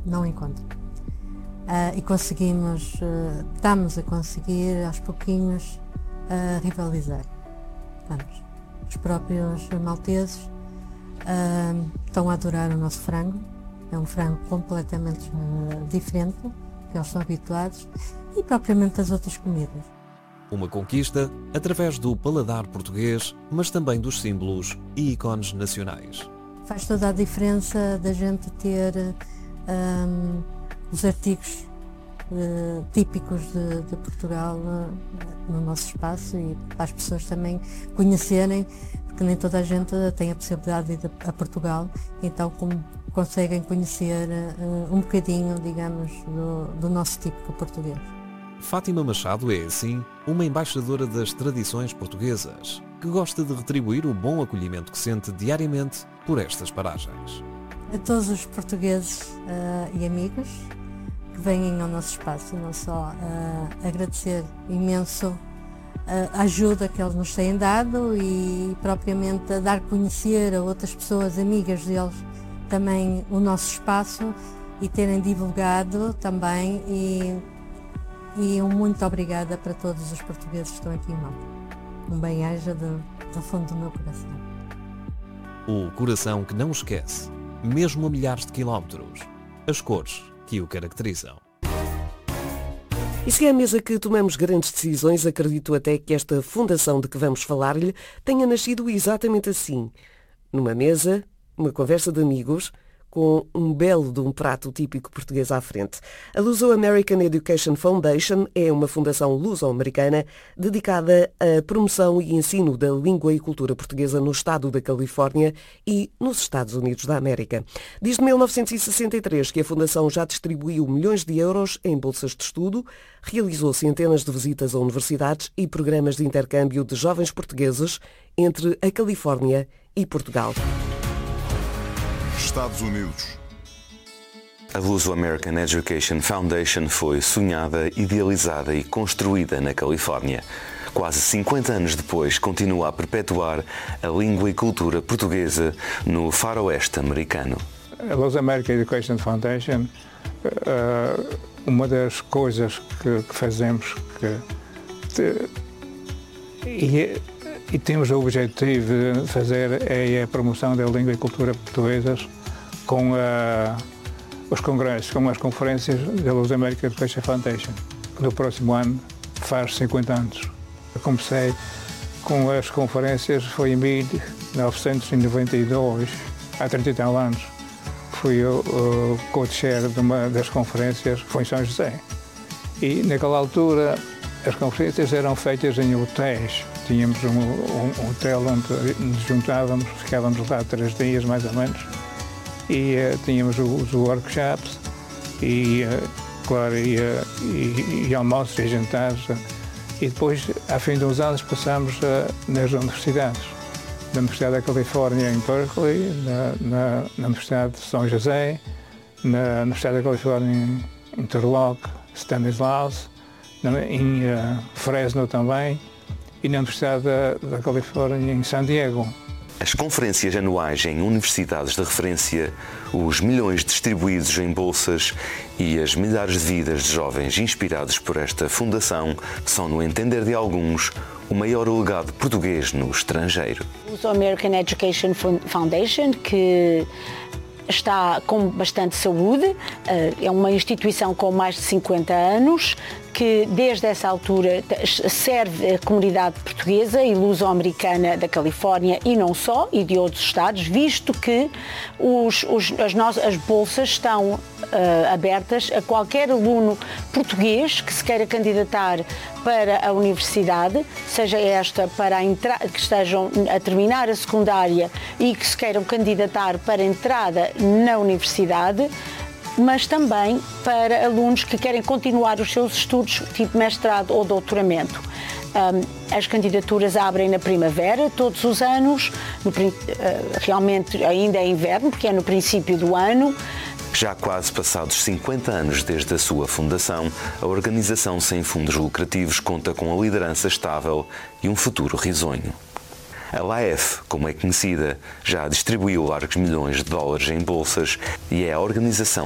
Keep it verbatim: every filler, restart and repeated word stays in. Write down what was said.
não encontram. Uh, e conseguimos, uh, estamos a conseguir aos pouquinhos uh, rivalizar. Estamos. Os próprios malteses uh, estão a adorar o nosso frango. É um frango completamente uh, diferente, que eles são habituados, e propriamente as outras comidas. Uma conquista através do paladar português, mas também dos símbolos e ícones nacionais. Faz toda a diferença da gente ter um, os artigos uh, típicos de, de Portugal uh, no nosso espaço, e para as pessoas também conhecerem, porque nem toda a gente tem a possibilidade de ir a Portugal, então como conseguem conhecer uh, um bocadinho, digamos, do, do nosso típico português. Fátima Machado é, assim, uma embaixadora das tradições portuguesas, que gosta de retribuir o bom acolhimento que sente diariamente por estas paragens. A todos os portugueses uh, e amigos que vêm ao nosso espaço, não só uh, agradecer imenso uh, a ajuda que eles nos têm dado e propriamente a dar a conhecer a outras pessoas, amigas deles, também o nosso espaço, e terem divulgado também, e, e um muito obrigada para todos os portugueses que estão aqui em Malta. Um bem-aja do, do fundo do meu coração. O coração que não esquece, mesmo a milhares de quilómetros, as cores que o caracterizam. E se é à mesa que tomamos grandes decisões, acredito até que esta fundação de que vamos falar-lhe tenha nascido exatamente assim. Numa mesa, uma conversa de amigos, com um belo de um prato típico português à frente. A Luso-American Education Foundation é uma fundação luso-americana dedicada à promoção e ensino da língua e cultura portuguesa no estado da Califórnia e nos Estados Unidos da América. Desde mil novecentos e sessenta e três que a fundação já distribuiu milhões de euros em bolsas de estudo, realizou centenas de visitas a universidades e programas de intercâmbio de jovens portugueses entre a Califórnia e Portugal. Estados Unidos. A Luso-American Education Foundation foi sonhada, idealizada e construída na Califórnia. Quase cinquenta anos depois, continua a perpetuar a língua e cultura portuguesa no faroeste americano. A Luso-American Education Foundation, uma das coisas que, que fazemos que, e, e temos o objetivo de fazer é a promoção da língua e cultura portuguesas com uh, os congressos, com as conferências da Luso-American Education Foundation. No próximo ano faz cinquenta anos. Eu comecei com as conferências, foi em mil novecentos e noventa e dois, há trinta e tal anos. Fui o, o co-chair de uma das conferências, foi em São José. E naquela altura as conferências eram feitas em hotéis. Tínhamos um, um, um hotel onde nos juntávamos, ficávamos lá três dias mais ou menos, e uh, tínhamos os workshops e, uh, claro, e, uh, e, e almoços e jantares. Uh, e depois, ao fim de uns anos, passámos uh, nas universidades. Na Universidade da Califórnia em Berkeley, na, na, na Universidade de São José, na Universidade da Califórnia em Interlock, Stanislaus, na, em uh, Fresno também, e na Universidade da, da Califórnia em San Diego. As conferências anuais em universidades de referência, os milhões distribuídos em bolsas e as milhares de vidas de jovens inspirados por esta fundação são, no entender de alguns, o maior legado português no estrangeiro. O American Education Foundation, que está com bastante saúde, é uma instituição com mais de cinquenta anos, que desde essa altura serve a comunidade portuguesa e luso-americana da Califórnia e não só, e de outros estados, visto que os, os, as, nossas, as bolsas estão uh, abertas a qualquer aluno português que se queira candidatar para a universidade, seja esta para a entra- que estejam a terminar a secundária e que se queiram candidatar para a entrada na universidade, mas também para alunos que querem continuar os seus estudos, tipo mestrado ou doutoramento. Um, as candidaturas abrem na primavera, todos os anos, no, uh, realmente ainda é inverno, porque é no princípio do ano. Já quase passados cinquenta anos desde a sua fundação, a organização sem fundos lucrativos conta com a liderança estável e um futuro risonho. A L A F, como é conhecida, já distribuiu largos milhões de dólares em bolsas e é a organização